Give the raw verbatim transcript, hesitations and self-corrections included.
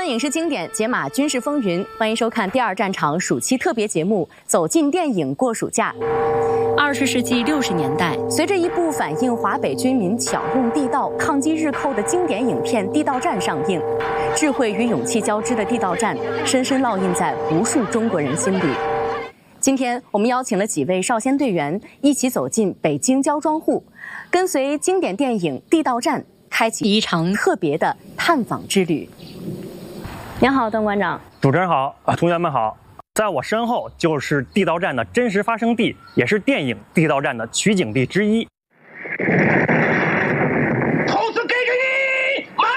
闻影视经典，解码军事风云，欢迎收看第二战场暑期特别节目《走进电影过暑假》。二十世纪六十年代，随着一部反映华北军民巧用地道、抗击日寇的经典影片《地道战》上映，智慧与勇气交织的地道战深深烙印在无数中国人心里。今天，我们邀请了几位少先队员一起走进北京焦庄户，跟随经典电影《地道战》，开启一场特别的探访之旅。您好，段馆长。 主持人好，同学们好。在我身后就是《地道战》的真实发生地，也是电影《地道战》的取景地之一。